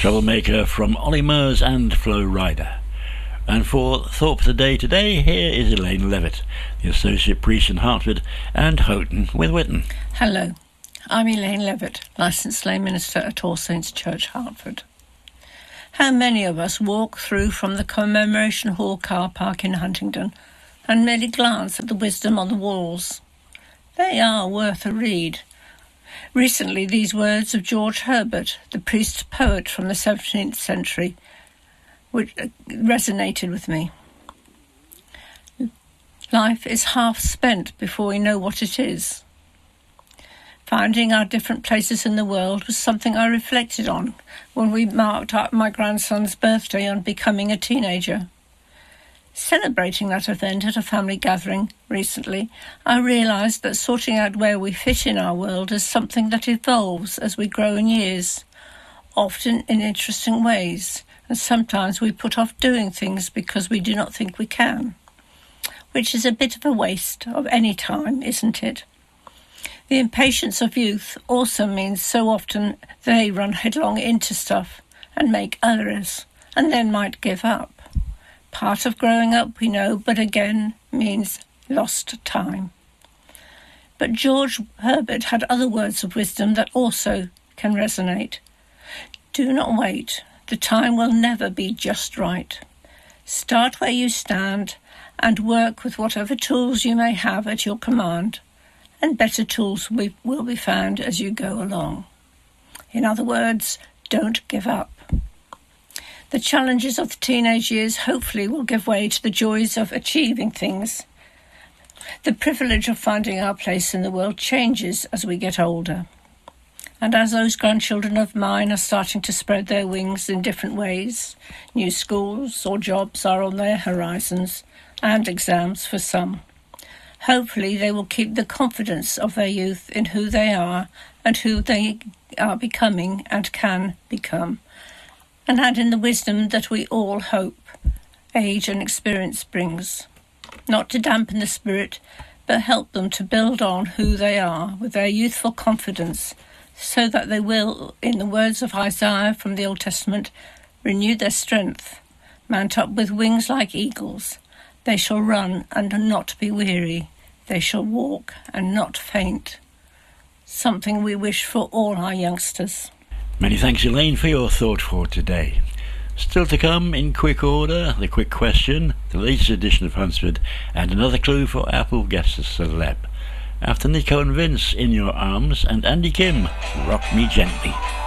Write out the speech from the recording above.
Troublemaker from Ollie Murs and Flo Rida. And for Thought for the Day today, here is Elaine Levitt, the Associate Priest in Hertford, and Houghton with Witten. Hello, I'm Elaine Levitt, Licensed Lay Minister at All Saints Church, Hertford. How many of us walk through from the Commemoration Hall car park in Huntingdon and merely glance at the wisdom on the walls? They are worth a read. Recently, these words of George Herbert, the priest-poet from the 17th century, which resonated with me. Life is half spent before we know what it is. Finding our different places in the world was something I reflected on when we marked up my grandson's birthday on becoming a teenager. Celebrating that event at a family gathering recently, I realised that sorting out where we fit in our world is something that evolves as we grow in years, often in interesting ways, and sometimes we put off doing things because we do not think we can, which is a bit of a waste of any time, isn't it? The impatience of youth also means so often they run headlong into stuff and make errors, and then might give up. Part of growing up, we know, but again means lost time. But George Herbert had other words of wisdom that also can resonate. Do not wait. The time will never be just right. Start where you stand and work with whatever tools you may have at your command, and better tools will be found as you go along. In other words, don't give up. The challenges of the teenage years hopefully will give way to the joys of achieving things. The privilege of finding our place in the world changes as we get older. And as those grandchildren of mine are starting to spread their wings in different ways, new schools or jobs are on their horizons, and exams for some. Hopefully they will keep the confidence of their youth in who they are and who they are becoming and can become, and add in the wisdom that we all hope age and experience brings, not to dampen the spirit, but help them to build on who they are with their youthful confidence, so that they will, in the words of Isaiah from the Old Testament, renew their strength, mount up with wings like eagles. They shall run and not be weary. They shall walk and not faint. Something we wish for all our youngsters. Many thanks, Elaine, for your thought for today. Still to come, in quick order, the quick question, the latest edition of Huntsford, and another clue for Apple Guess a Celeb. After Nico and Vince, In Your Arms, and Andy Kim, Rock Me Gently.